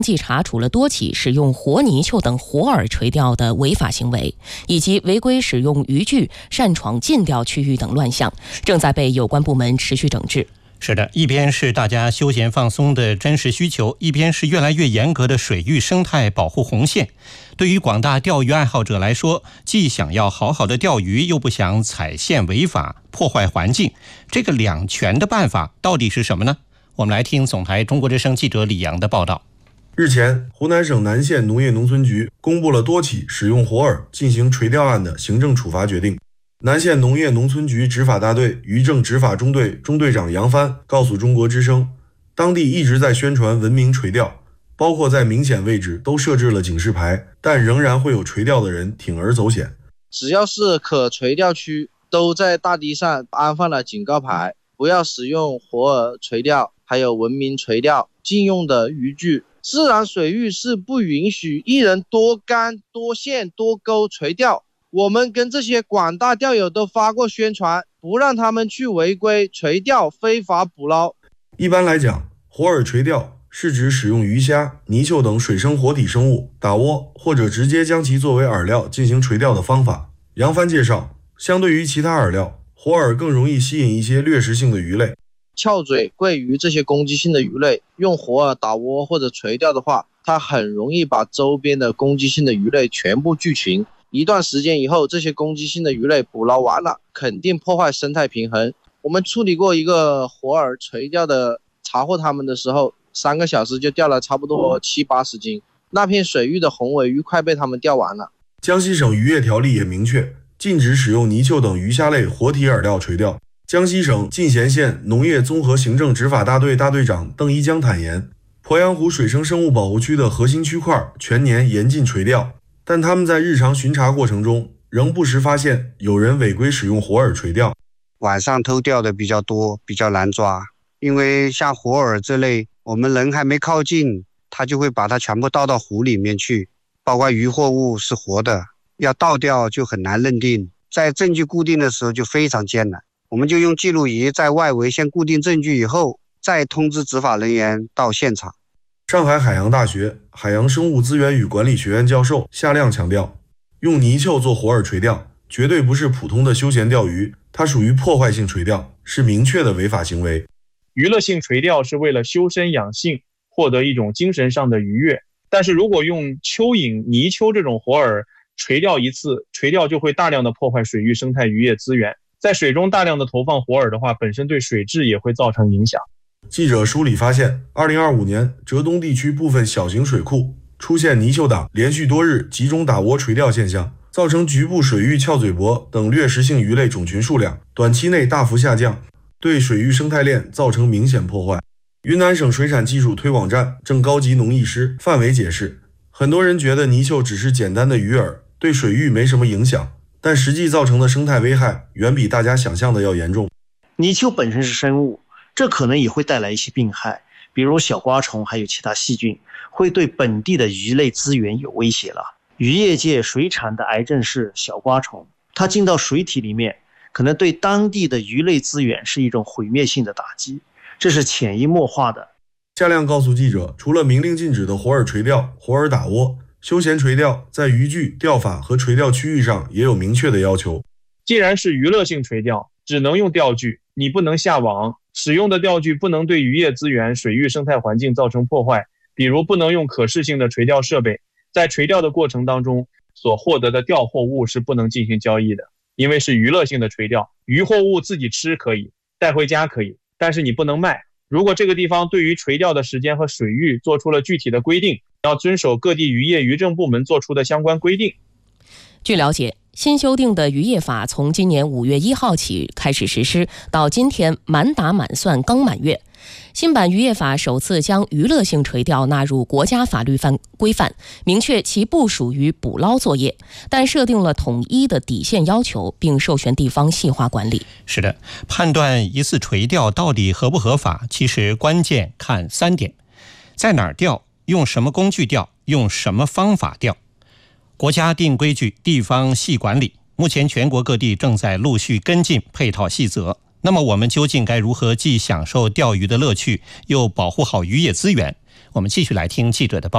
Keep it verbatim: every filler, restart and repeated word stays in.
即查处了多起使用活泥鳅等活饵垂钓的违法行为，以及违规使用渔具擅闯禁钓区域等乱象，正在被有关部门持续整治。 是的，一边是大家休闲放松的真实需求，一边是越来越严格的水域生态保护红线。对于广大钓鱼爱好者来说，既想要好好的钓鱼，又不想踩线违法破坏环境，这个两全的办法到底是什么呢？我们来听总台中国之声记者李阳的报道。 日前，湖南省南县农业农村局公布了多起使用活饵进行垂钓案的行政处罚决定。南县农业农村局执法大队渔政执法中队中队长杨帆告诉中国之声，当地一直在宣传文明垂钓，包括在明显位置都设置了警示牌，但仍然会有垂钓的人铤而走险。 只要是可垂钓区，都在大堤上安放了警告牌，不要使用活饵垂钓，还有文明垂钓禁用的渔具。自然水域是不允许一人多竿多线多钩垂钓，我们跟这些广大钓友都发过宣传，不让他们去违规垂钓非法捕捞。 一般来讲，活饵垂钓是指使用鱼虾、泥鳅等水生活体生物打窝，或者直接将其作为饵料进行垂钓的方法。杨帆介绍，相对于其他饵料，活饵更容易吸引一些掠食性的鱼类， 翘嘴、桂鱼这些攻击性的鱼类，用活饵打窝或者垂钓的话，它很容易把周边的攻击性的鱼类全部聚群。一段时间以后，这些攻击性的鱼类捕捞完了，肯定破坏生态平衡。我们处理过一个活饵垂钓的，查获它们的时候，三个小时就钓了差不多七八十斤，那片水域的红尾鱼快被他们钓完了。 江西省渔业条例也明确，禁止使用泥鳅等鱼虾类活体饵料垂钓。江西省进贤县农业综合行政执法大队大队长邓一江坦言，鄱阳湖水生生物保护区的核心区块全年严禁垂钓，但他们在日常巡查过程中，仍不时发现有人违规使用活饵垂钓。 晚上偷钓的比较多，比较难抓，因为像活饵这类，我们人还没靠近，他就会把它全部倒到湖里面去，包括渔获物是活的，要倒钓就很难认定，在证据固定的时候就非常艰难。我们就用记录仪在外围先固定证据以后，再通知执法人员到现场。 上海海洋大学海洋生物资源与管理学院教授夏亮强调，用泥鳅做活饵垂钓绝对不是普通的休闲钓鱼，它属于破坏性垂钓，是明确的违法行为。 娱乐性垂钓是为了修身养性，获得一种精神上的愉悦，但是如果用蚯蚓、泥鳅这种活饵垂钓一次，垂钓就会大量的破坏水域生态渔业资源。在水中大量的投放活饵的话，本身对水质也会造成影响。 记者梳理发现，二零二五年浙东地区部分小型水库出现泥鳅党连续多日集中打窝垂钓现象，造成局部水域翘嘴貘等掠食性鱼类种群数量短期内大幅下降，对水域生态链造成明显破坏。云南省水产技术推广站正高级农艺师范伟解释，很多人觉得泥鳅只是简单的鱼饵，对水域没什么影响，但实际造成的生态危害远比大家想象的要严重。 泥鳅本身是生物，这可能也会带来一些病害，比如小瓜虫还有其他细菌，会对本地的鱼类资源有威胁了。渔业界水产的癌症是小瓜虫，它进到水体里面，可能对当地的鱼类资源是一种毁灭性的打击，这是潜移默化的。 夏亮告诉记者，除了明令禁止的活饵垂钓、活饵打窝，休闲垂钓在渔具、钓法和垂钓区域上也有明确的要求。 既然是娱乐性垂钓，只能用钓具，你不能下网，使用的钓具不能对渔业资源、水域生态环境造成破坏，比如不能用可视性的垂钓设备，在垂钓的过程当中所获得的钓获物是不能进行交易的，因为是娱乐性的垂钓，渔获物自己吃可以，带回家可以，但是你不能卖。如果这个地方对于垂钓的时间和水域做出了具体的规定，要遵守各地渔业渔政部门做出的相关规定。 据了解，新修订的渔业法从今年五月一号起开始实施，到今天满打满算刚满月。新版渔业法首次将娱乐性垂钓纳入国家法律范规范，明确其不属于捕捞作业，但设定了统一的底线要求，并授权地方细化管理。 是的，判断一次垂钓到底合不合法，其实关键看三点：在哪儿钓，用什么工具钓，用什么方法钓。国家定规矩，地方细管理。目前全国各地正在陆续跟进配套细则。那么我们究竟该如何既享受钓鱼的乐趣，又保护好渔业资源？我们继续来听记者的报道。